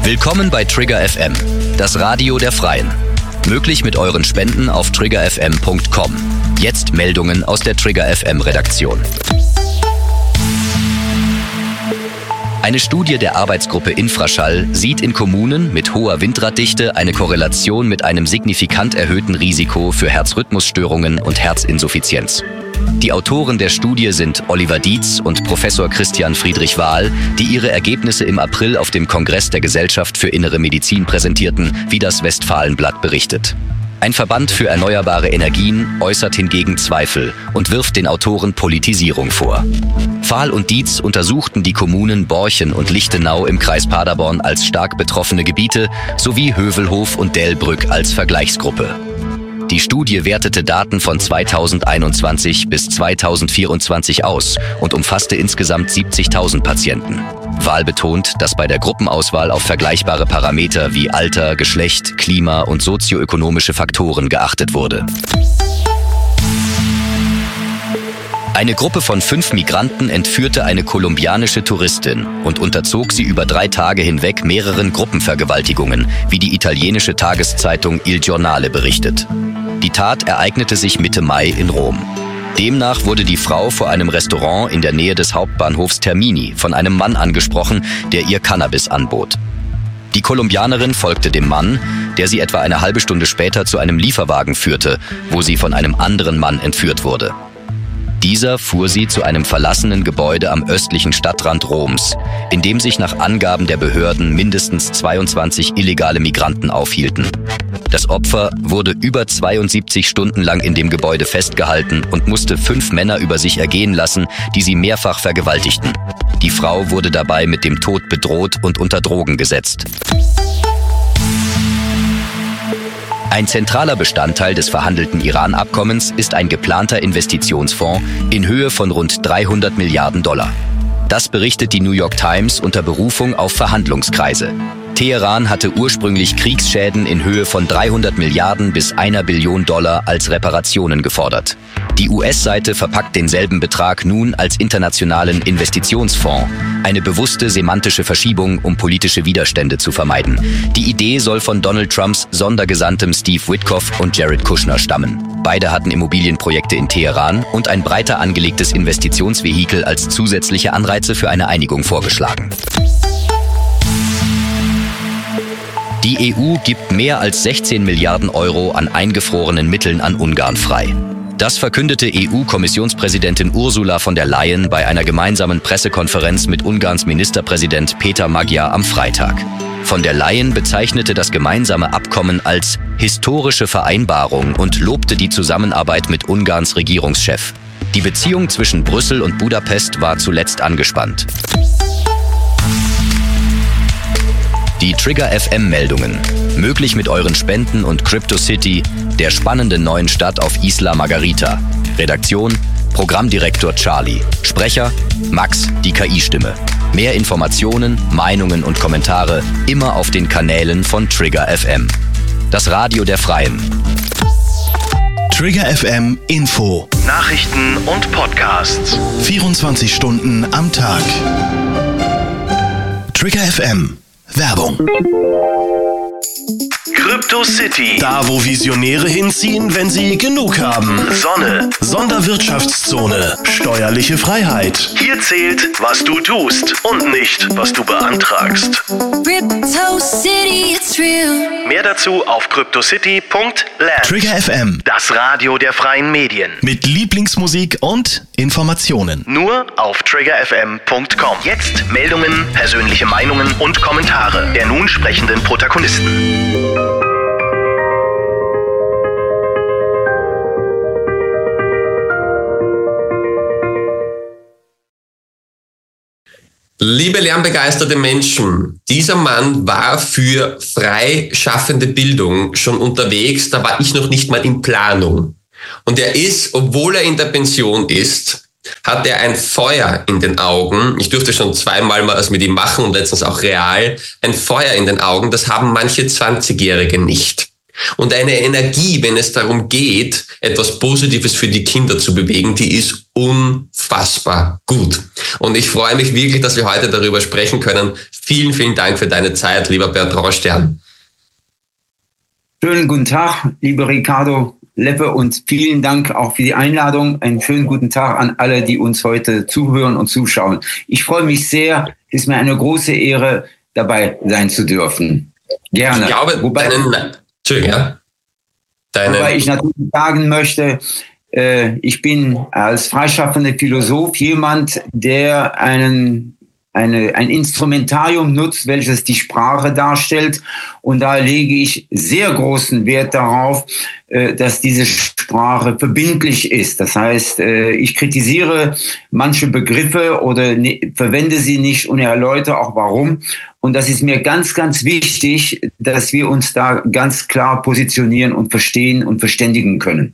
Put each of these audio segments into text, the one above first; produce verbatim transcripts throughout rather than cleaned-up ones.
Willkommen bei Trigger F M, das Radio der Freien. Möglich mit euren Spenden auf trigger f m punkt com. Jetzt Meldungen aus der Trigger F M Redaktion. Eine Studie der Arbeitsgruppe Infraschall sieht in Kommunen mit hoher Windraddichte eine Korrelation mit einem signifikant erhöhten Risiko für Herzrhythmusstörungen und Herzinsuffizienz. Die Autoren der Studie sind Oliver Dietz und Professor Christian Friedrich Wahl, die ihre Ergebnisse im April auf dem Kongress der Gesellschaft für Innere Medizin präsentierten, wie das Westfalenblatt berichtet. Ein Verband für erneuerbare Energien äußert hingegen Zweifel und wirft den Autoren Politisierung vor. Wahl und Dietz untersuchten die Kommunen Borchen und Lichtenau im Kreis Paderborn als stark betroffene Gebiete sowie Hövelhof und Delbrück als Vergleichsgruppe. Die Studie wertete Daten von zweitausendeinundzwanzig bis zweitausendvierundzwanzig aus und umfasste insgesamt siebzigtausend Patienten. Wahl betont, dass bei der Gruppenauswahl auf vergleichbare Parameter wie Alter, Geschlecht, Klima und sozioökonomische Faktoren geachtet wurde. Eine Gruppe von fünf Migranten entführte eine kolumbianische Touristin und unterzog sie über drei Tage hinweg mehreren Gruppenvergewaltigungen, wie die italienische Tageszeitung Il Giornale berichtet. Die Tat ereignete sich Mitte Mai in Rom. Demnach wurde die Frau vor einem Restaurant in der Nähe des Hauptbahnhofs Termini von einem Mann angesprochen, der ihr Cannabis anbot. Die Kolumbianerin folgte dem Mann, der sie etwa eine halbe Stunde später zu einem Lieferwagen führte, wo sie von einem anderen Mann entführt wurde. Dieser fuhr sie zu einem verlassenen Gebäude am östlichen Stadtrand Roms, in dem sich nach Angaben der Behörden mindestens zweiundzwanzig illegale Migranten aufhielten. Das Opfer wurde über zweiundsiebzig Stunden lang in dem Gebäude festgehalten und musste fünf Männer über sich ergehen lassen, die sie mehrfach vergewaltigten. Die Frau wurde dabei mit dem Tod bedroht und unter Drogen gesetzt. Ein zentraler Bestandteil des verhandelten Iran-Abkommens ist ein geplanter Investitionsfonds in Höhe von rund dreihundert Milliarden Dollar. Das berichtet die New York Times unter Berufung auf Verhandlungskreise. Teheran hatte ursprünglich Kriegsschäden in Höhe von dreihundert Milliarden bis einer Billion Dollar als Reparationen gefordert. Die U S-Seite verpackt denselben Betrag nun als internationalen Investitionsfonds, eine bewusste semantische Verschiebung, um politische Widerstände zu vermeiden. Die Idee soll von Donald Trumps Sondergesandtem Steve Witkoff und Jared Kushner stammen. Beide hatten Immobilienprojekte in Teheran und ein breiter angelegtes Investitionsvehikel als zusätzliche Anreize für eine Einigung vorgeschlagen. Die E U gibt mehr als sechzehn Milliarden Euro an eingefrorenen Mitteln an Ungarn frei. Das verkündete E U-Kommissionspräsidentin Ursula von der Leyen bei einer gemeinsamen Pressekonferenz mit Ungarns Ministerpräsident Peter Magyar am Freitag. Von der Leyen bezeichnete das gemeinsame Abkommen als historische Vereinbarung und lobte die Zusammenarbeit mit Ungarns Regierungschef. Die Beziehung zwischen Brüssel und Budapest war zuletzt angespannt. Die Trigger F M-Meldungen. Möglich mit euren Spenden und Crypto City, der spannenden neuen Stadt auf Isla Margarita. Redaktion: Programmdirektor Charlie. Sprecher: Max, die K I-Stimme. Mehr Informationen, Meinungen und Kommentare immer auf den Kanälen von Trigger F M. Das Radio der Freien. Trigger F M Info. Nachrichten und Podcasts. vierundzwanzig Stunden am Tag. Trigger F M. Werbung. Crypto City. Da, wo Visionäre hinziehen, wenn sie genug haben. Sonne. Sonderwirtschaftszone. Steuerliche Freiheit. Hier zählt, was du tust und nicht, was du beantragst. Crypto City, it's real. Mehr dazu auf cryptocity punkt land. Trigger F M. Das Radio der freien Medien. Mit Lieblingsmusik und Informationen. Nur auf trigger f m punkt com. Jetzt Meldungen, persönliche Meinungen und Kommentare der nun sprechenden Protagonisten. Liebe lernbegeisterte Menschen, dieser Mann war für freischaffende Bildung schon unterwegs, da war ich noch nicht mal in Planung. Und er ist, obwohl er in der Pension ist, hat er ein Feuer in den Augen. Ich durfte schon zweimal mal was mit ihm machen und letztens auch real. Ein Feuer in den Augen, das haben manche zwanzigjährige nicht. Und eine Energie, wenn es darum geht, etwas Positives für die Kinder zu bewegen, die ist unfassbar gut. Und ich freue mich wirklich, dass wir heute darüber sprechen können. Vielen, vielen Dank für deine Zeit, lieber Bertrand Stern. Schönen guten Tag, lieber Ricardo Leppe, und vielen Dank auch für die Einladung. Einen schönen guten Tag an alle, die uns heute zuhören und zuschauen. Ich freue mich sehr, es ist mir eine große Ehre, dabei sein zu dürfen. Gerne. Ich glaube, wobei, deinen, ja. Deine, wobei ich natürlich sagen möchte, äh, ich bin als freischaffender Philosoph jemand, der einen Eine, ein Instrumentarium nutzt, welches die Sprache darstellt. Und da lege ich sehr großen Wert darauf, äh, dass diese Sprache verbindlich ist. Das heißt, äh, ich kritisiere manche Begriffe oder ne, verwende sie nicht und erläutere auch warum. Und das ist mir ganz, ganz wichtig, dass wir uns da ganz klar positionieren und verstehen und verständigen können.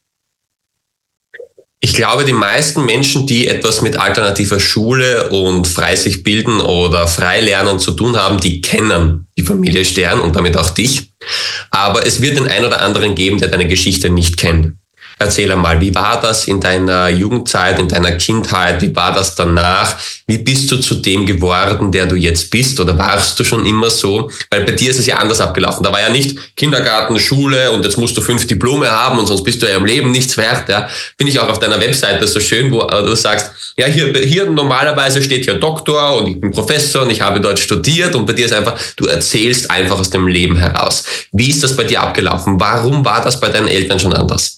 Ich glaube, die meisten Menschen, die etwas mit alternativer Schule und frei sich bilden oder frei lernen zu tun haben, die kennen die Familie Stern und damit auch dich. Aber es wird den einen oder anderen geben, der deine Geschichte nicht kennt. Erzähl einmal, wie war das in deiner Jugendzeit, in deiner Kindheit? Wie war das danach? Wie bist du zu dem geworden, der du jetzt bist? Oder warst du schon immer so? Weil bei dir ist es ja anders abgelaufen. Da war ja nicht Kindergarten, Schule und jetzt musst du fünf Diplome haben und sonst bist du ja im Leben nichts wert. Ja. Finde ich auch auf deiner Webseite so schön, wo du sagst, ja, hier, hier normalerweise steht hier Doktor und ich bin Professor und ich habe dort studiert, und bei dir ist einfach, du erzählst einfach aus dem Leben heraus. Wie ist das bei dir abgelaufen? Warum war das bei deinen Eltern schon anders?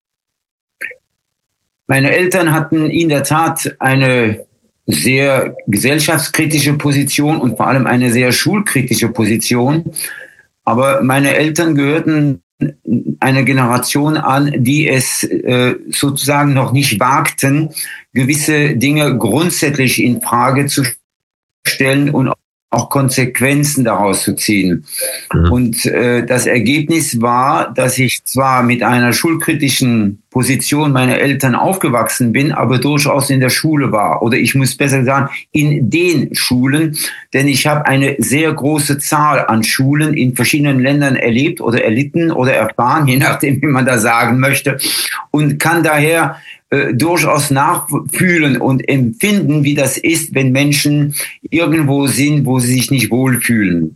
Meine Eltern hatten in der Tat eine sehr gesellschaftskritische Position und vor allem eine sehr schulkritische Position. Aber meine Eltern gehörten einer Generation an, die es äh, sozusagen noch nicht wagten, gewisse Dinge grundsätzlich in Frage zu stellen und auch Konsequenzen daraus zu ziehen. Mhm. Und äh, das Ergebnis war, dass ich zwar mit einer schulkritischen Position meiner Eltern aufgewachsen bin, aber durchaus in der Schule war. Oder ich muss besser sagen, in den Schulen. Denn ich habe eine sehr große Zahl an Schulen in verschiedenen Ländern erlebt oder erlitten oder erfahren, je nachdem, wie man da sagen möchte. Und kann daher äh, durchaus nachfühlen und empfinden, wie das ist, wenn Menschen irgendwo sind, wo sie sich nicht wohlfühlen.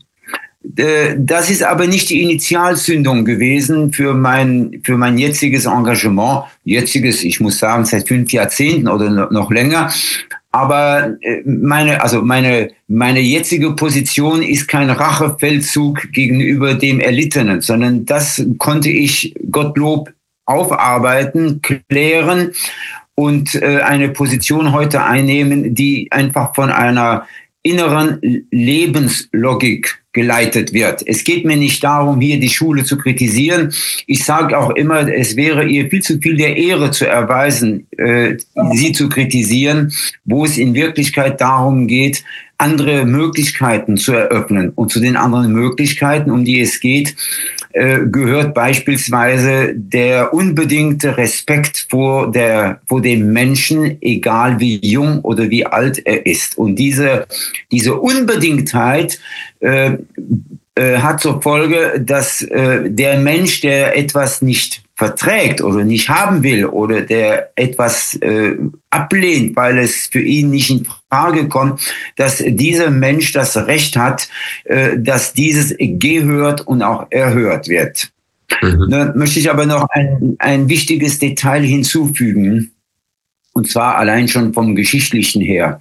Das ist aber nicht die Initialzündung gewesen für mein, für mein jetziges Engagement. Jetziges, ich muss sagen, seit fünf Jahrzehnten oder noch länger. Aber meine, also meine, meine jetzige Position ist kein Rachefeldzug gegenüber dem Erlittenen, sondern das konnte ich Gottlob aufarbeiten, klären und eine Position heute einnehmen, die einfach von einer inneren Lebenslogik geleitet wird. Es geht mir nicht darum, hier die Schule zu kritisieren. Ich sage auch immer, es wäre ihr viel zu viel der Ehre zu erweisen, äh, sie zu kritisieren, wo es in Wirklichkeit darum geht, andere Möglichkeiten zu eröffnen. Und zu den anderen Möglichkeiten, um die es geht, äh, gehört beispielsweise der unbedingte Respekt vor der, vor dem Menschen, egal wie jung oder wie alt er ist. Und diese, diese Unbedingtheit äh, äh, hat zur Folge, dass äh, der Mensch, der etwas nicht verträgt oder nicht haben will oder der etwas äh, ablehnt, weil es für ihn nicht in Frage kommt, dass dieser Mensch das Recht hat, äh, dass dieses gehört und auch erhört wird. Mhm. Da möchte ich aber noch ein, ein wichtiges Detail hinzufügen. Und zwar allein schon vom Geschichtlichen her.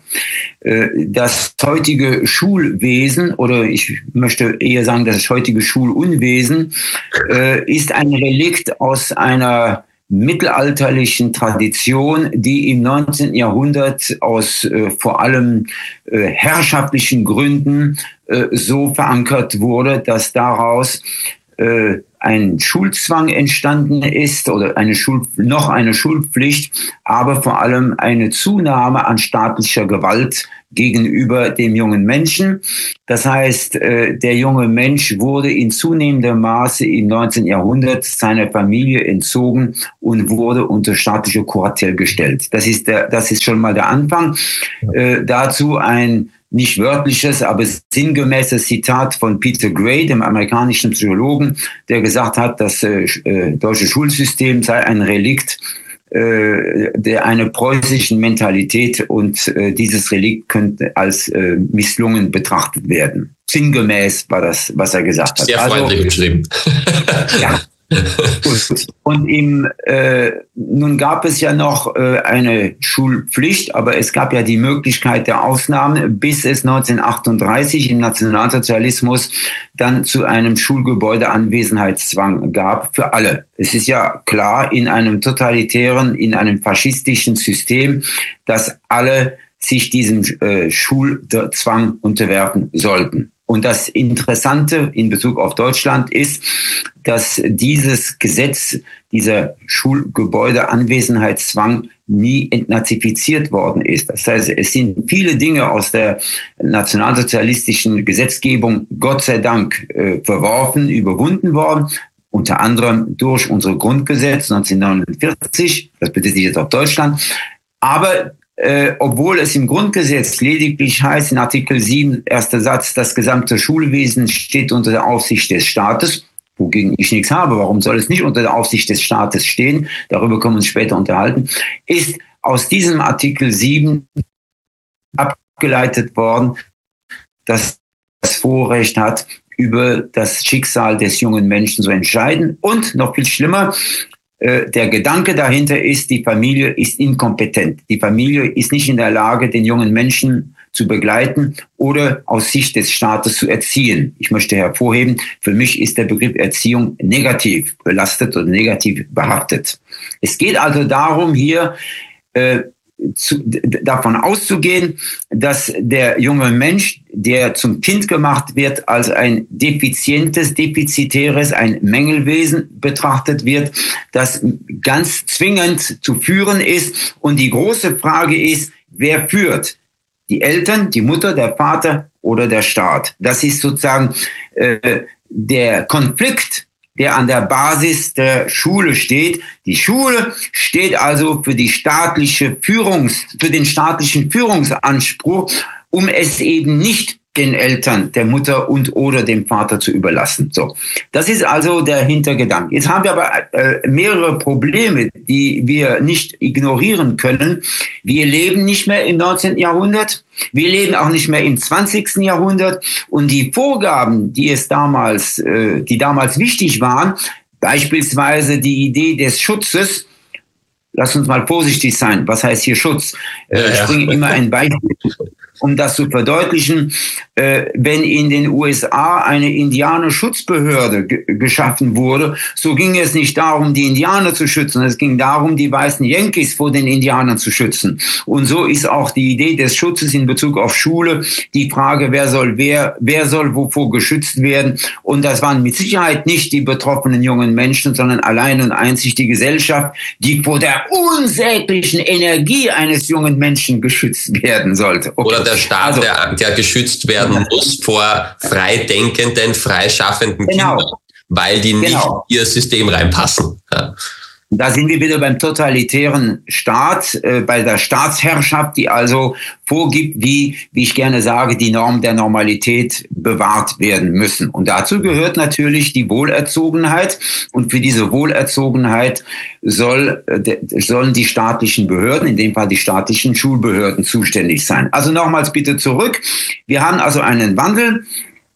Das heutige Schulwesen, oder ich möchte eher sagen, das heutige Schulunwesen, ist ein Relikt aus einer mittelalterlichen Tradition, die im neunzehnten Jahrhundert aus äh, vor allem äh, herrschaftlichen Gründen äh, so verankert wurde, dass daraus äh, ein Schulzwang entstanden ist oder eine Schul- noch eine Schulpflicht, aber vor allem eine Zunahme an staatlicher Gewalt gegenüber dem jungen Menschen. Das heißt, der junge Mensch wurde in zunehmendem Maße im neunzehnten Jahrhundert seiner Familie entzogen und wurde unter staatliche Kuratel gestellt. Das ist der, das ist schon mal der Anfang. Äh, dazu ein nicht wörtliches, aber sinngemäßes Zitat von Peter Gray, dem amerikanischen Psychologen, der gesagt hat, das äh, deutsche Schulsystem sei ein Relikt äh, der einer preußischen Mentalität und äh, dieses Relikt könnte als äh, misslungen betrachtet werden. Sinngemäß war das, was er gesagt hat. Sehr freundlich also, beschrieben. Ja. Gut. Und im, äh, nun gab es ja noch äh, eine Schulpflicht, aber es gab ja die Möglichkeit der Ausnahme, bis es neunzehnhundertachtunddreißig im Nationalsozialismus dann zu einem Schulgebäudeanwesenheitszwang gab für alle. Es ist ja klar, in einem totalitären, in einem faschistischen System, dass alle sich diesem äh, Schulzwang unterwerfen sollten. Und das Interessante in Bezug auf Deutschland ist, dass dieses Gesetz, dieser Schulgebäudeanwesenheitszwang nie entnazifiziert worden ist. Das heißt, es sind viele Dinge aus der nationalsozialistischen Gesetzgebung, Gott sei Dank, äh, verworfen, überwunden worden. Unter anderem durch unser Grundgesetz neunzehnhundertneunundvierzig, das bezieht sich jetzt auf Deutschland. Aber Äh, obwohl es im Grundgesetz lediglich heißt, in Artikel sieben, erster Satz, das gesamte Schulwesen steht unter der Aufsicht des Staates, wogegen ich nichts habe, warum soll es nicht unter der Aufsicht des Staates stehen, darüber können wir uns später unterhalten, ist aus diesem Artikel sieben abgeleitet worden, dass das Vorrecht hat, über das Schicksal des jungen Menschen zu entscheiden. Und noch viel schlimmer, der Gedanke dahinter ist, die Familie ist inkompetent. Die Familie ist nicht in der Lage, den jungen Menschen zu begleiten oder aus Sicht des Staates zu erziehen. Ich möchte hervorheben, für mich ist der Begriff Erziehung negativ belastet oder negativ behaftet. Es geht also darum, hier äh, zu, davon auszugehen, dass der junge Mensch, der zum Kind gemacht wird, als ein defizientes, defizitäres, ein Mängelwesen betrachtet wird, das ganz zwingend zu führen ist. Und die große Frage ist, wer führt? Die Eltern, die Mutter, der Vater oder der Staat? Das ist sozusagen äh, der Konflikt, der an der Basis der Schule steht. Die Schule steht also für die staatliche Führungs, für den staatlichen Führungsanspruch, um es eben nicht den Eltern, der Mutter und oder dem Vater zu überlassen. So, das ist also der Hintergedanke. Jetzt haben wir aber äh, mehrere Probleme, die wir nicht ignorieren können. Wir leben nicht mehr im neunzehnten Jahrhundert. Wir leben auch nicht mehr im zwanzigsten Jahrhundert. Und die Vorgaben, die es damals, äh, die damals wichtig waren, beispielsweise die Idee des Schutzes. Lass uns mal vorsichtig sein. Was heißt hier Schutz? Äh, ja, ja. Ich bringe immer ein Beispiel, um das zu verdeutlichen. Äh, wenn in den U S A eine Indianerschutzbehörde g- geschaffen wurde, so ging es nicht darum, die Indianer zu schützen. Es ging darum, die weißen Yankees vor den Indianern zu schützen. Und so ist auch die Idee des Schutzes in Bezug auf Schule die Frage, wer soll wer, wer soll wovor geschützt werden. Und das waren mit Sicherheit nicht die betroffenen jungen Menschen, sondern allein und einzig die Gesellschaft, die vor der unsäglichen Energie eines jungen Menschen geschützt werden sollte. Okay. Oder der Staat, also, der, der geschützt werden muss vor freidenkenden, freischaffenden genau. Kindern, weil die nicht genau. in ihr System reinpassen. Ja. Da sind wir wieder beim totalitären Staat, äh, bei der Staatsherrschaft, die also vorgibt, wie, wie ich gerne sage, die Norm der Normalität bewahrt werden müssen. Und dazu gehört natürlich die Wohlerzogenheit. Und für diese Wohlerzogenheit soll, äh, sollen die staatlichen Behörden, in dem Fall die staatlichen Schulbehörden, zuständig sein. Also nochmals bitte zurück. Wir haben also einen Wandel,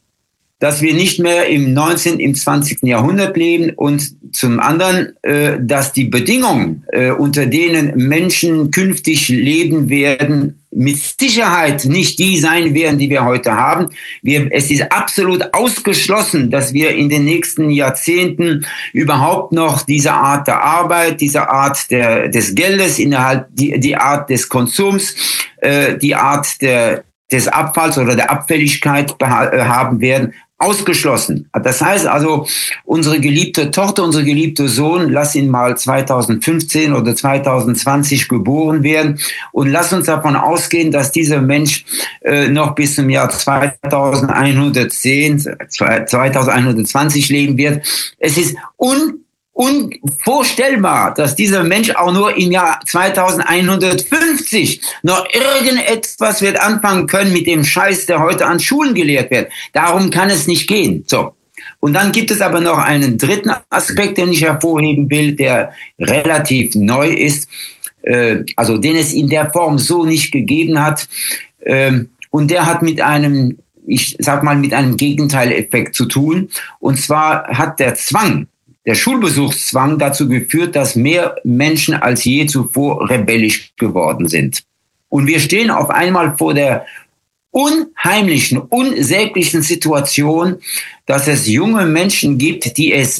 dass wir nicht mehr im neunzehnten, im zwanzigsten Jahrhundert leben und zum anderen, äh, dass die Bedingungen, äh, unter denen Menschen künftig leben werden, mit Sicherheit nicht die sein werden, die wir heute haben. Wir, es ist absolut ausgeschlossen, dass wir in den nächsten Jahrzehnten überhaupt noch diese Art der Arbeit, diese Art der, des Geldes, innerhalb, die, die Art des Konsums, äh, die Art der, des Abfalls oder der Abfälligkeit beha- äh, haben werden. Ausgeschlossen. Das heißt also, unsere geliebte Tochter, unsere geliebte Sohn, lass ihn mal zweitausendfünfzehn oder zweitausendzwanzig geboren werden und lass uns davon ausgehen, dass dieser Mensch äh, noch bis zum Jahr zweitausendeinhundertzehn, zweitausendeinhundertzwanzig leben wird. Es ist un unvorstellbar, dass dieser Mensch auch nur im Jahr zweitausendeinhundertfünfzig noch irgendetwas wird anfangen können mit dem Scheiß, der heute an Schulen gelehrt wird. Darum kann es nicht gehen. So. Und dann gibt es aber noch einen dritten Aspekt, den ich hervorheben will, der relativ neu ist, äh, also den es in der Form so nicht gegeben hat. Äh, und der hat mit einem, ich sag mal, mit einem Gegenteileffekt zu tun. Und zwar hat der Zwang, der Schulbesuchszwang dazu geführt, dass mehr Menschen als je zuvor rebellisch geworden sind. Und wir stehen auf einmal vor der unheimlichen, unsäglichen Situation, dass es junge Menschen gibt, die es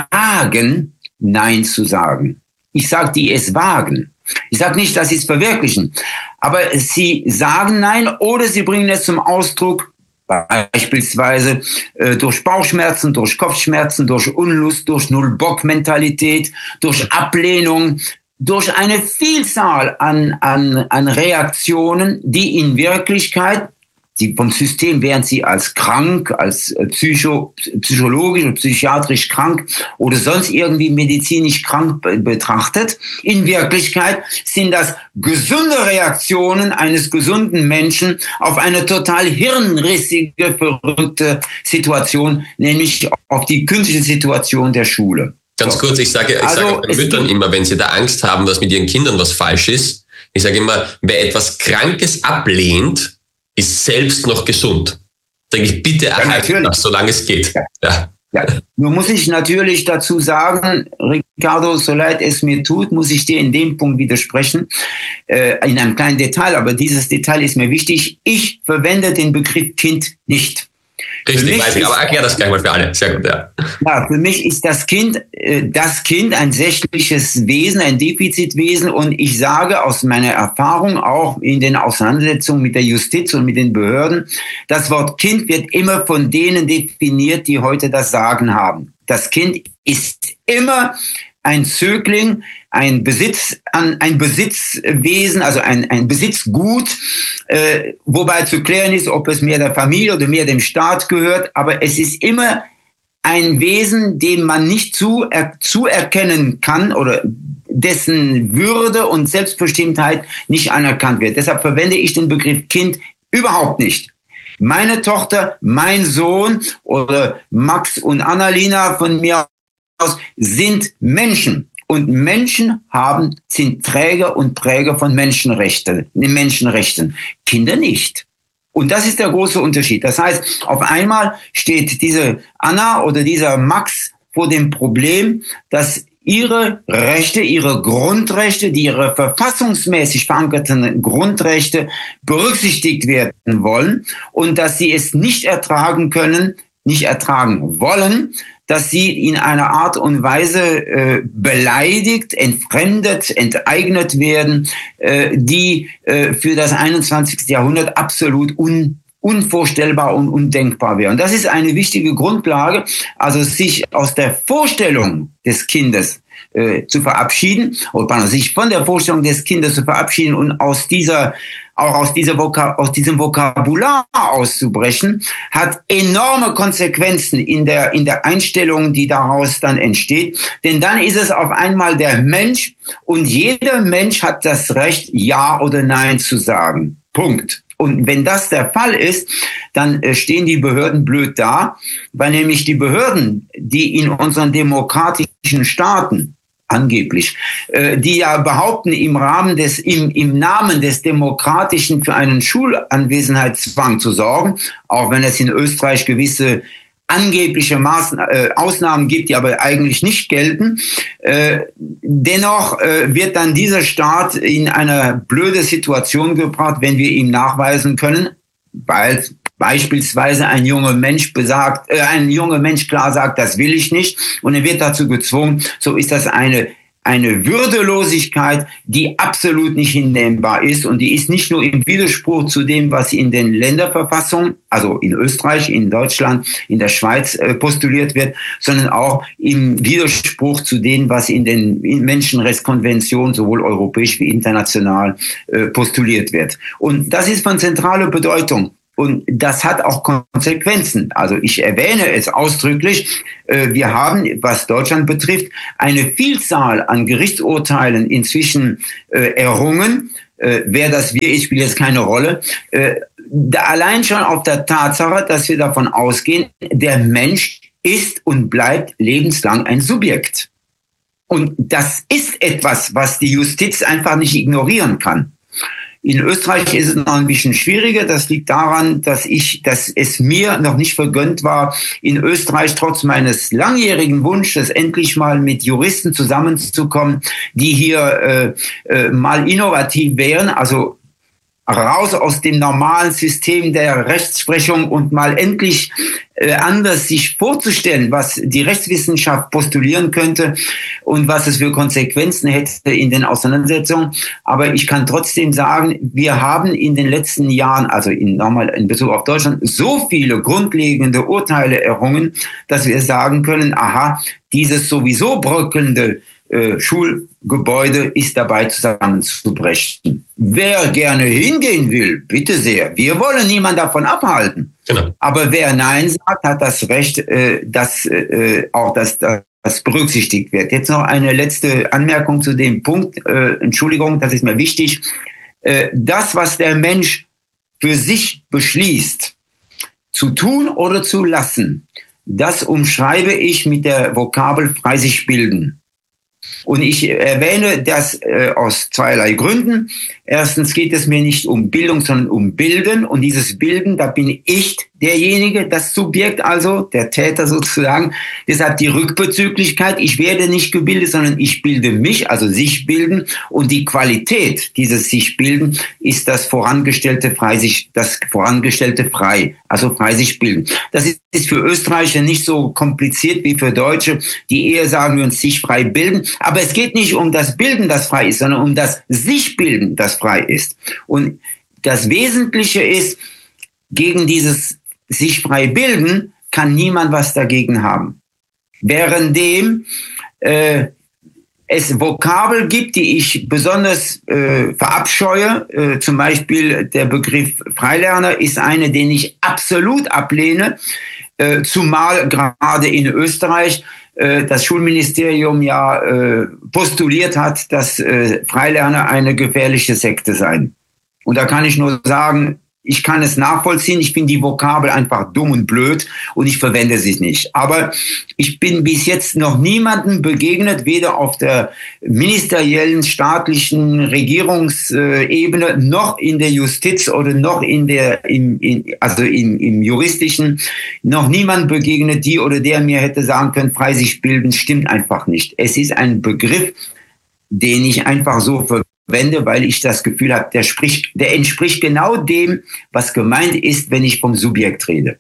wagen, Nein zu sagen. Ich sage, die es wagen. Ich sage nicht, dass sie es verwirklichen, aber sie sagen Nein oder sie bringen es zum Ausdruck, beispielsweise äh, durch Bauchschmerzen, durch Kopfschmerzen, durch Unlust, durch Null-Bock-Mentalität, durch Ablehnung, durch eine Vielzahl an, an, an Reaktionen, die in Wirklichkeit, die vom System werden sie als krank, als psycho, psychologisch oder psychiatrisch krank oder sonst irgendwie medizinisch krank betrachtet. In Wirklichkeit sind das gesunde Reaktionen eines gesunden Menschen auf eine total hirnrissige, verrückte Situation, nämlich auf die künstliche Situation der Schule. Ganz so. kurz, ich sage, ich also, sage den Müttern immer, wenn sie da Angst haben, dass mit ihren Kindern was falsch ist, ich sage immer, wer etwas Krankes ablehnt, ist selbst noch gesund. Sage ich, bitte erhalte ja, das, solange es geht. Ja. Ja. Ja. Nun muss ich natürlich dazu sagen, Ricardo, so leid es mir tut, muss ich dir in dem Punkt widersprechen, äh, in einem kleinen Detail, aber dieses Detail ist mir wichtig. Ich verwende den Begriff Kind nicht. Richtig, weiß ich, aber erklär das gleich mal für alle. Sehr gut, ja. Ja, für mich ist das Kind, äh, das Kind ein sächliches Wesen, ein Defizitwesen, und ich sage aus meiner Erfahrung auch in den Auseinandersetzungen mit der Justiz und mit den Behörden, das Wort Kind wird immer von denen definiert, die heute das Sagen haben. Das Kind ist immer ein Zögling, ein Besitz, ein Besitzwesen, also ein, ein Besitzgut, äh, wobei zu klären ist, ob es mehr der Familie oder mehr dem Staat gehört. Aber es ist immer ein Wesen, dem man nicht zu, er, zuerkennen kann oder dessen Würde und Selbstbestimmtheit nicht anerkannt wird. Deshalb verwende ich den Begriff Kind überhaupt nicht. Meine Tochter, mein Sohn oder Max und Annalena von mir aus sind Menschen. Und Menschen haben, sind Träger und Präger von Menschenrechten, Menschenrechten. Kinder nicht. Und das ist der große Unterschied. Das heißt, auf einmal steht diese Anna oder dieser Max vor dem Problem, dass ihre Rechte, ihre Grundrechte, die ihre verfassungsmäßig verankerten Grundrechte berücksichtigt werden wollen und dass sie es nicht ertragen können, nicht ertragen wollen, dass sie in einer Art und Weise äh, beleidigt, entfremdet, enteignet werden, äh, die äh, für das einundzwanzigste Jahrhundert absolut un, unvorstellbar und undenkbar wäre. Und das ist eine wichtige Grundlage, also sich aus der Vorstellung des Kindes äh, zu verabschieden, oder sich von der Vorstellung des Kindes zu verabschieden und aus dieser auch aus, dieser Vokab- aus diesem Vokabular auszubrechen, hat enorme Konsequenzen in der, in der Einstellung, die daraus dann entsteht. Denn dann ist es auf einmal der Mensch und jeder Mensch hat das Recht, Ja oder Nein zu sagen. Punkt. Und wenn das der Fall ist, dann stehen die Behörden blöd da, weil nämlich die Behörden, die in unseren demokratischen Staaten angeblich, äh, die ja behaupten, im Rahmen des, im, im Namen des Demokratischen für einen Schulanwesenheitszwang zu sorgen, auch wenn es in Österreich gewisse angebliche Maßnahmen, äh, Ausnahmen gibt, die aber eigentlich nicht gelten. Äh, dennoch äh, wird dann dieser Staat in eine blöde Situation gebracht, wenn wir ihm nachweisen können, weil beispielsweise ein junger Mensch besagt, äh, ein junger Mensch klar sagt, das will ich nicht, und er wird dazu gezwungen. So ist das eine eine Würdelosigkeit, die absolut nicht hinnehmbar ist, und die ist nicht nur im Widerspruch zu dem, was in den Länderverfassungen, also in Österreich, in Deutschland, in der Schweiz äh, postuliert wird, sondern auch im Widerspruch zu dem, was in den Menschenrechtskonventionen sowohl europäisch wie international äh, postuliert wird. Und das ist von zentraler Bedeutung. Und das hat auch Konsequenzen. Also ich erwähne es ausdrücklich. Wir haben, was Deutschland betrifft, eine Vielzahl an Gerichtsurteilen inzwischen errungen. Wer das wir ist, spielt jetzt keine Rolle. Allein schon auf der Tatsache, dass wir davon ausgehen, der Mensch ist und bleibt lebenslang ein Subjekt. Und das ist etwas, was die Justiz einfach nicht ignorieren kann. In Österreich ist es noch ein bisschen schwieriger. Das liegt daran, dass ich, dass es mir noch nicht vergönnt war, in Österreich trotz meines langjährigen Wunsches endlich mal mit Juristen zusammenzukommen, die hier äh, äh, mal innovativ wären, also raus aus dem normalen System der Rechtsprechung und mal endlich äh, anders sich vorzustellen, was die Rechtswissenschaft postulieren könnte und was es für Konsequenzen hätte in den Auseinandersetzungen. Aber ich kann trotzdem sagen, wir haben in den letzten Jahren, also in, nochmal in Bezug auf Deutschland, so viele grundlegende Urteile errungen, dass wir sagen können, aha, dieses sowieso bröckelnde Äh, Schulgebäude ist dabei zusammenzubrechen. Wer gerne hingehen will, bitte sehr. Wir wollen niemanden davon abhalten. Genau. Aber wer Nein sagt, hat das Recht, äh, dass äh, auch das, das berücksichtigt wird. Jetzt noch eine letzte Anmerkung zu dem Punkt. Äh, Entschuldigung, das ist mir wichtig. Äh, das, was der Mensch für sich beschließt, zu tun oder zu lassen, das umschreibe ich mit der Vokabel frei sich bilden. Und ich erwähne das äh, aus zweierlei Gründen. Erstens geht es mir nicht um Bildung, sondern um Bilden. Und dieses Bilden, da bin ich derjenige, das Subjekt also, der Täter sozusagen. Deshalb die Rückbezüglichkeit. Ich werde nicht gebildet, sondern ich bilde mich, also sich bilden. Und die Qualität dieses sich bilden ist das vorangestellte frei, sich, das vorangestellte frei, also frei sich bilden. Das ist für Österreicher nicht so kompliziert wie für Deutsche, die eher sagen, wir uns sich frei bilden. Aber es geht nicht um das Bilden, das frei ist, sondern um das sich bilden, das frei ist. Und das Wesentliche ist, gegen dieses sich frei bilden kann niemand was dagegen haben. Währenddem äh, es Vokabel gibt, die ich besonders äh, verabscheue, äh, zum Beispiel der Begriff Freilerner ist eine, den ich absolut ablehne, äh, zumal gerade in Österreich äh, das Schulministerium ja äh, postuliert hat, dass äh, Freilerner eine gefährliche Sekte seien. Und da kann ich nur sagen, ich kann es nachvollziehen. Ich finde die Vokabel einfach dumm und blöd und ich verwende sie nicht. Aber ich bin bis jetzt noch niemandem begegnet, weder auf der ministeriellen, staatlichen Regierungsebene, noch in der Justiz oder noch in der, im, in, also im, im juristischen, noch niemand begegnet, die oder der mir hätte sagen können, frei sich bilden, stimmt einfach nicht. Es ist ein Begriff, den ich einfach so verwende. Wende, weil ich das Gefühl habe, der spricht, der entspricht genau dem, was gemeint ist, wenn ich vom Subjekt rede.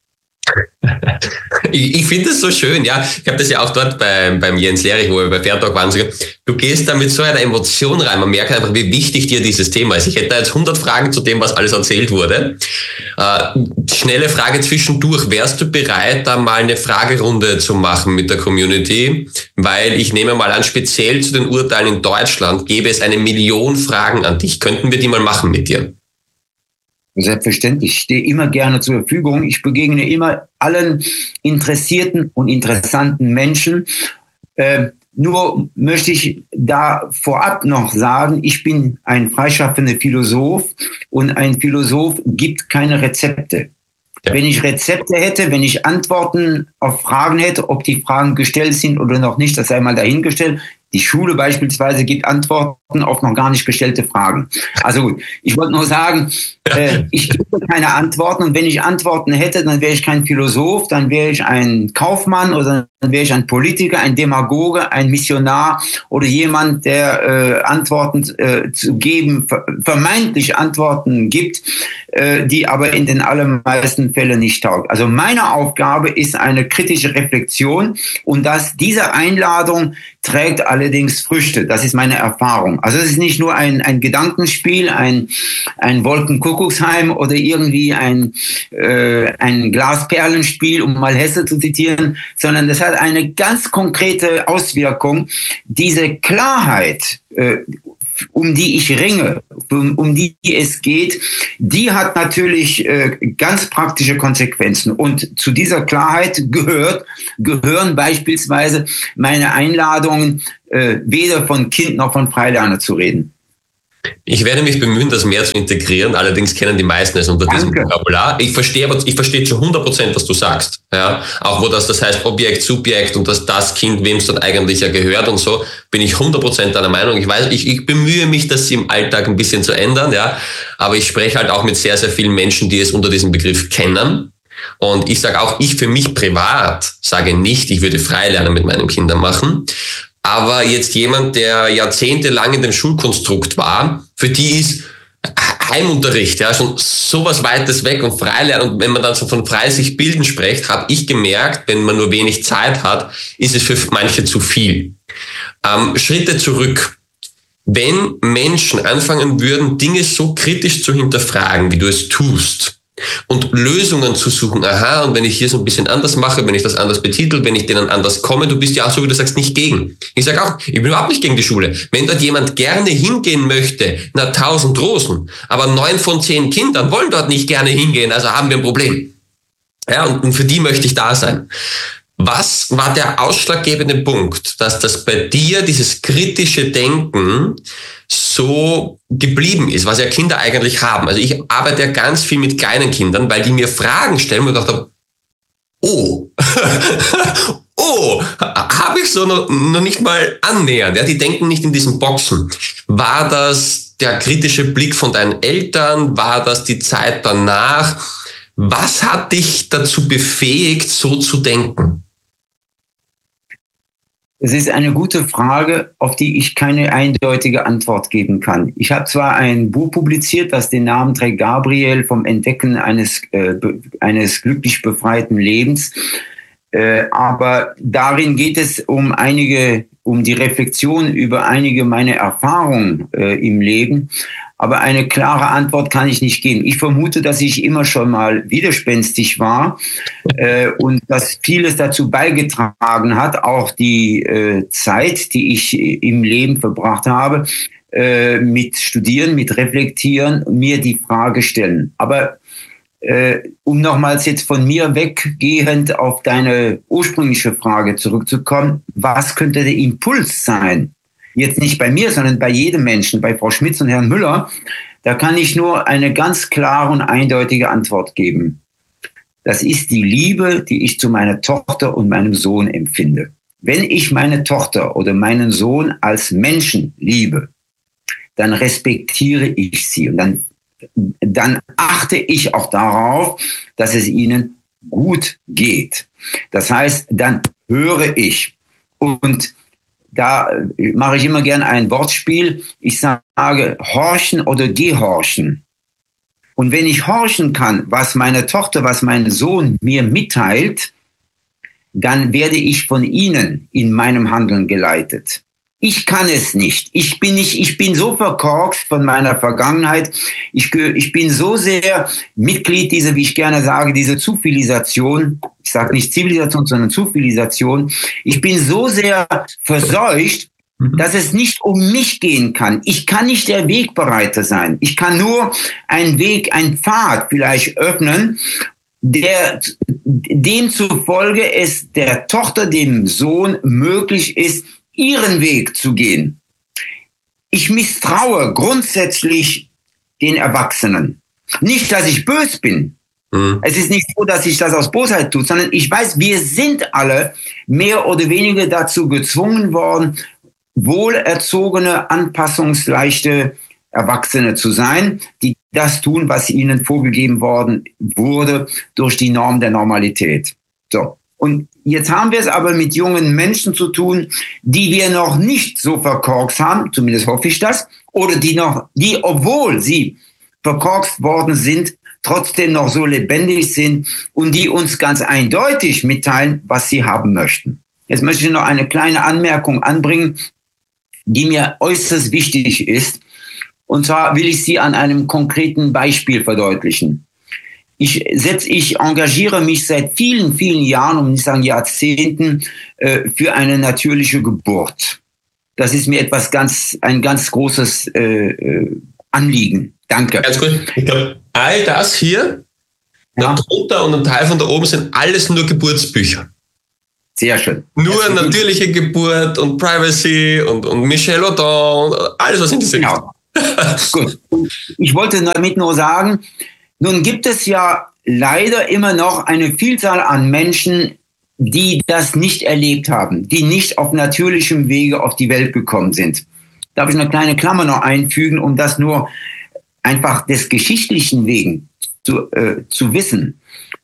Ich, ich finde es so schön, ja. Ich habe das ja auch dort bei, beim Jens Lehrich, wo wir bei Fairtalk waren. Du gehst da mit so einer Emotion rein. Man merkt einfach, wie wichtig dir dieses Thema ist. Ich hätte da jetzt hundert Fragen zu dem, was alles erzählt wurde. Äh, schnelle Frage zwischendurch. Wärst du bereit, da mal eine Fragerunde zu machen mit der Community? Weil ich nehme mal an, speziell zu den Urteilen in Deutschland gäbe es eine Million Fragen an dich. Könnten wir die mal machen mit dir? Selbstverständlich. Ich stehe immer gerne zur Verfügung. Ich begegne immer allen interessierten und interessanten Menschen. Äh, nur möchte ich da vorab noch sagen, ich bin ein freischaffender Philosoph und ein Philosoph gibt keine Rezepte. Ja. Wenn ich Rezepte hätte, wenn ich Antworten auf Fragen hätte, ob die Fragen gestellt sind oder noch nicht, das sei mal dahingestellt. Die Schule beispielsweise gibt Antworten auf noch gar nicht gestellte Fragen. Also gut, ich wollte nur sagen, äh, ich gebe keine Antworten und wenn ich Antworten hätte, dann wäre ich kein Philosoph, dann wäre ich ein Kaufmann oder dann wäre ich ein Politiker, ein Demagoge, ein Missionar oder jemand, der äh, Antworten äh, zu geben, vermeintlich Antworten gibt, äh, die aber in den allermeisten Fällen nicht taugt. Also meine Aufgabe ist eine kritische Reflexion und dass diese Einladung trägt allerdings Früchte. Das ist meine Erfahrung. Also es ist nicht nur ein, ein Gedankenspiel, ein, ein Wolkenkuckucksheim oder irgendwie ein, äh, ein Glasperlenspiel, um mal Hesse zu zitieren, sondern das hat eine ganz konkrete Auswirkung. Diese Klarheit, äh, um die ich ringe, um, um die es geht, die hat natürlich äh, ganz praktische Konsequenzen. Und zu dieser Klarheit gehört, gehören beispielsweise meine Einladungen, äh, weder von Kind noch von Freilerner zu reden. Ich werde mich bemühen, das mehr zu integrieren. Allerdings kennen die meisten es unter diesem Danke. Vokabular. Ich verstehe aber, ich verstehe zu hundert Prozent, was du sagst. Ja, auch wo das, das heißt Objekt, Subjekt und dass das Kind, wem es dann eigentlich ja gehört und so, bin ich hundert Prozent deiner Meinung. Ich weiß, ich, ich bemühe mich, das im Alltag ein bisschen zu ändern, ja. Aber ich spreche halt auch mit sehr, sehr vielen Menschen, die es unter diesem Begriff kennen. Und ich sage auch, ich für mich privat sage nicht, ich würde Freilernen mit meinen Kindern machen. Aber jetzt jemand, der jahrzehntelang in dem Schulkonstrukt war, für die ist Heimunterricht ja schon sowas Weites weg und Freilernen. Und wenn man dann so von frei sich bilden spricht, habe ich gemerkt, wenn man nur wenig Zeit hat, ist es für manche zu viel. Ähm, Schritte zurück. Wenn Menschen anfangen würden, Dinge so kritisch zu hinterfragen, wie du es tust, und Lösungen zu suchen, aha, und wenn ich hier so ein bisschen anders mache, wenn ich das anders betitel, wenn ich denen anders komme, du bist ja auch so, wie du sagst, nicht gegen. Ich sage auch, ich bin überhaupt nicht gegen die Schule. Wenn dort jemand gerne hingehen möchte, na tausend Rosen, aber neun von zehn Kindern wollen dort nicht gerne hingehen, also haben wir ein Problem. Ja, und, und für die möchte ich da sein. Was war der ausschlaggebende Punkt, dass das bei dir, dieses kritische Denken, so geblieben ist, was ja Kinder eigentlich haben? Also ich arbeite ja ganz viel mit kleinen Kindern, weil die mir Fragen stellen und ich dachte, oh, oh, habe ich so noch, noch nicht mal annähernd. Ja, die denken nicht in diesen Boxen. War das der kritische Blick von deinen Eltern? War das die Zeit danach? Was hat dich dazu befähigt, so zu denken? Es ist eine gute Frage, auf die ich keine eindeutige Antwort geben kann. Ich habe zwar ein Buch publiziert, das den Namen trägt, Gabriel, vom Entdecken eines, äh, eines glücklich befreiten Lebens, äh, aber darin geht es um einige, um die Reflexion über einige meiner Erfahrungen äh, im Leben. Aber eine klare Antwort kann ich nicht geben. Ich vermute, dass ich immer schon mal widerspenstig war äh, und dass vieles dazu beigetragen hat, auch die äh, Zeit, die ich im Leben verbracht habe, äh, mit Studieren, mit Reflektieren, mir die Frage stellen. Aber äh, um nochmals jetzt von mir weggehend auf deine ursprüngliche Frage zurückzukommen, was könnte der Impuls sein? Jetzt nicht bei mir, sondern bei jedem Menschen, bei Frau Schmitz und Herrn Müller, da kann ich nur eine ganz klare und eindeutige Antwort geben. Das ist die Liebe, die ich zu meiner Tochter und meinem Sohn empfinde. Wenn ich meine Tochter oder meinen Sohn als Menschen liebe, dann respektiere ich sie und dann, dann achte ich auch darauf, dass es ihnen gut geht. Das heißt, dann höre ich und da mache ich immer gerne ein Wortspiel. Ich sage horchen oder gehorchen. Und wenn ich horchen kann, was meine Tochter, was mein Sohn mir mitteilt, dann werde ich von ihnen in meinem Handeln geleitet. Ich kann es nicht. Ich bin nicht, ich bin so verkorkst von meiner Vergangenheit. Ich, ich bin so sehr Mitglied dieser, wie ich gerne sage, diese Zivilisation. Ich sage nicht Zivilisation, sondern Zivilisation. Ich bin so sehr verseucht, dass es nicht um mich gehen kann. Ich kann nicht der Wegbereiter sein. Ich kann nur einen Weg, einen Pfad vielleicht öffnen, der demzufolge es der Tochter, dem Sohn möglich ist, ihren Weg zu gehen. Ich misstraue grundsätzlich den Erwachsenen. Nicht, dass ich böse bin. Mhm. Es ist nicht so, dass ich das aus Bosheit tue, sondern ich weiß, wir sind alle mehr oder weniger dazu gezwungen worden, wohlerzogene, anpassungsleichte Erwachsene zu sein, die das tun, was ihnen vorgegeben worden wurde durch die Norm der Normalität. So. Und jetzt haben wir es aber mit jungen Menschen zu tun, die wir noch nicht so verkorkst haben, zumindest hoffe ich das, oder die noch, die, obwohl sie verkorkst worden sind, trotzdem noch so lebendig sind und die uns ganz eindeutig mitteilen, was sie haben möchten. Jetzt möchte ich noch eine kleine Anmerkung anbringen, die mir äußerst wichtig ist. Und zwar will ich sie an einem konkreten Beispiel verdeutlichen. Ich, setz, ich engagiere mich seit vielen, vielen Jahren, um nicht zu sagen Jahrzehnten, äh, für eine natürliche Geburt. das ist mir etwas ganz, ein ganz großes äh, Anliegen. Danke. Ganz gut. Ich glaube, all das hier, ja. darunter und ein Teil von da oben sind alles nur Geburtsbücher. Sehr schön. Nur natürliche gut. Geburt und Privacy und, und Michel Audin, alles was in diese Genau. Gut. Ich wollte damit nur sagen, nun gibt es ja leider immer noch eine Vielzahl an Menschen, die das nicht erlebt haben, die nicht auf natürlichem Wege auf die Welt gekommen sind. Darf ich eine kleine Klammer noch einfügen, um das nur einfach des geschichtlichen wegen zu, äh, zu wissen.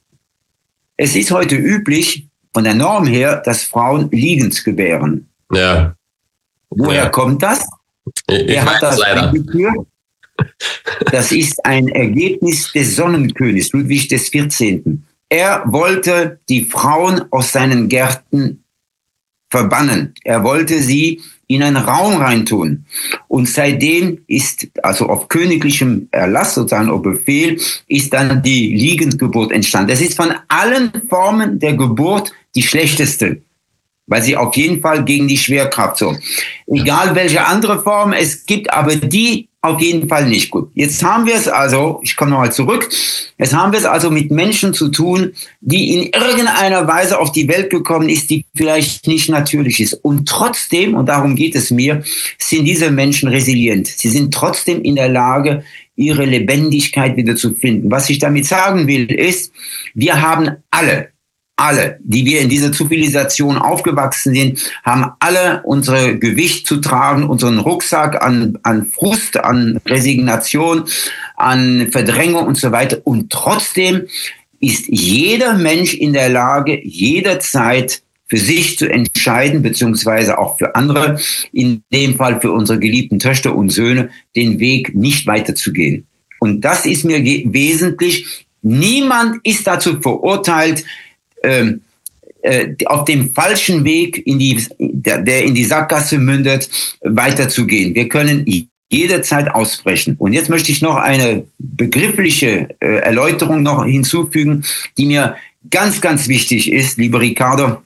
Es ist heute üblich, von der Norm her, dass Frauen liegend gebären. Ja. Woher ja. kommt das? Ich, Wer ich hat das leider. eingeführt? Das ist ein Ergebnis des Sonnenkönigs, Ludwig des vierzehnten. Er wollte die Frauen aus seinen Gärten verbannen. Er wollte sie in einen Raum reintun. Und seitdem ist, also auf königlichem Erlass, sozusagen auf Befehl, ist dann die Liegendgeburt entstanden. Das ist von allen Formen der Geburt die schlechteste, weil sie auf jeden Fall gegen die Schwerkraft so. Egal welche andere Form es gibt, aber die auf jeden Fall nicht gut. Jetzt haben wir es also, ich komme nochmal zurück, jetzt haben wir es also mit Menschen zu tun, die in irgendeiner Weise auf die Welt gekommen ist, die vielleicht nicht natürlich ist. Und trotzdem, und darum geht es mir, sind diese Menschen resilient. Sie sind trotzdem in der Lage, ihre Lebendigkeit wieder zu finden. Was ich damit sagen will, ist, wir haben alle, alle, die wir in dieser Zivilisation aufgewachsen sind, haben alle unsere Gewicht zu tragen, unseren Rucksack an, an Frust, an Resignation, an Verdrängung und so weiter. Und trotzdem ist jeder Mensch in der Lage, jederzeit für sich zu entscheiden, beziehungsweise auch für andere, in dem Fall für unsere geliebten Töchter und Söhne, den Weg nicht weiterzugehen. Und das ist mir ge- wesentlich. Niemand ist dazu verurteilt, Ähm, äh, auf dem falschen Weg, in die, der, der in die Sackgasse mündet, weiterzugehen. Wir können jederzeit ausbrechen. Und jetzt möchte ich noch eine begriffliche äh, Erläuterung noch hinzufügen, die mir ganz, ganz wichtig ist, lieber Ricardo.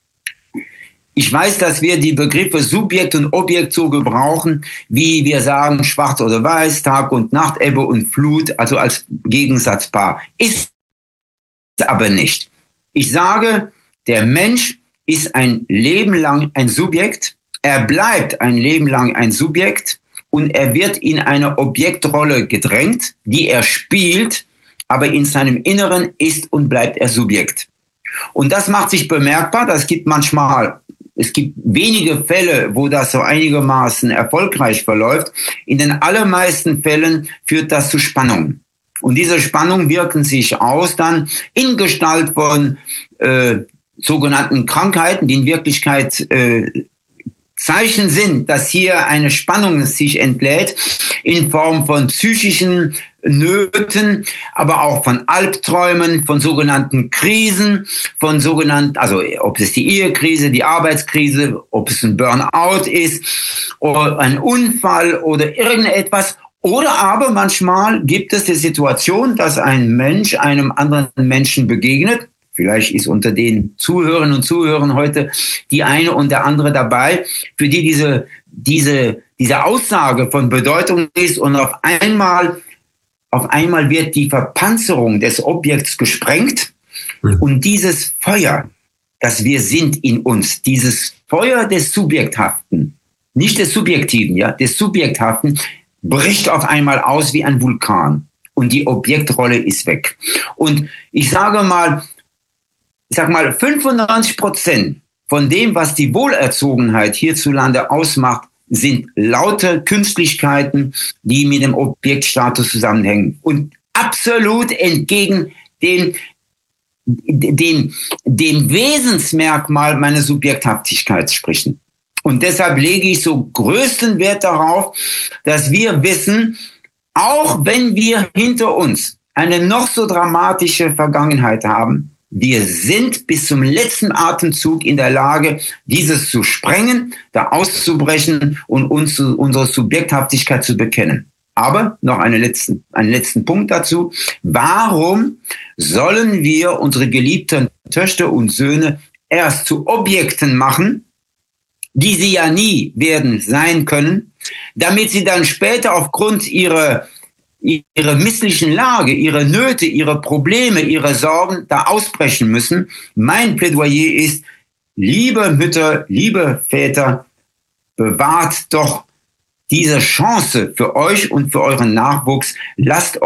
Ich weiß, dass wir die Begriffe Subjekt und Objekt so gebrauchen, wie wir sagen schwarz oder weiß, Tag und Nacht, Ebbe und Flut, also als Gegensatzpaar. Ist aber nicht. Ich sage, der Mensch ist ein Leben lang ein Subjekt, er bleibt ein Leben lang ein Subjekt und er wird in eine Objektrolle gedrängt, die er spielt, aber in seinem Inneren ist und bleibt er Subjekt. Und das macht sich bemerkbar, das gibt manchmal, es gibt wenige Fälle, wo das so einigermaßen erfolgreich verläuft. In den allermeisten Fällen führt das zu Spannungen. Und diese Spannungen wirken sich aus dann in Gestalt von äh, sogenannten Krankheiten, die in Wirklichkeit äh, Zeichen sind, dass hier eine Spannung sich entlädt in Form von psychischen Nöten, aber auch von Albträumen, von sogenannten Krisen, von sogenannten, also ob es die Ehekrise, die Arbeitskrise, ob es ein Burnout ist oder ein Unfall oder irgendetwas. Oder aber manchmal gibt es die Situation, dass ein Mensch einem anderen Menschen begegnet. Vielleicht ist unter den Zuhörern und Zuhörern heute die eine und der andere dabei, für die diese, diese, diese Aussage von Bedeutung ist. Und auf einmal, auf einmal wird die Verpanzerung des Objekts gesprengt. Und dieses Feuer, das wir sind in uns, dieses Feuer des Subjekthaften, nicht des Subjektiven, ja, des Subjekthaften, bricht auf einmal aus wie ein Vulkan und die Objektrolle ist weg. Und ich sage mal, ich sag mal, fünfundneunzig Prozent von dem, was die Wohlerzogenheit hierzulande ausmacht, sind laute Künstlichkeiten, die mit dem Objektstatus zusammenhängen und absolut entgegen dem, dem, dem Wesensmerkmal meiner Subjekthaftigkeit sprechen. Und deshalb lege ich so größten Wert darauf, dass wir wissen, auch wenn wir hinter uns eine noch so dramatische Vergangenheit haben, wir sind bis zum letzten Atemzug in der Lage, dieses zu sprengen, da auszubrechen und uns zu, unsere Subjekthaftigkeit zu bekennen. Aber noch einen letzten, einen letzten Punkt dazu. Warum sollen wir unsere geliebten Töchter und Söhne erst zu Objekten machen, die sie ja nie werden sein können, damit sie dann später aufgrund ihrer, ihrer misslichen Lage, ihrer Nöte, ihrer Probleme, ihrer Sorgen da ausbrechen müssen. Mein Plädoyer ist, liebe Mütter, liebe Väter, bewahrt doch diese Chance für euch und für euren Nachwuchs. Lasst